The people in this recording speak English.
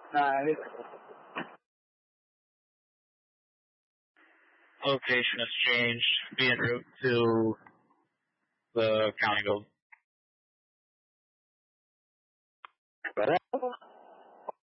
Location has changed. Be en route to the county building.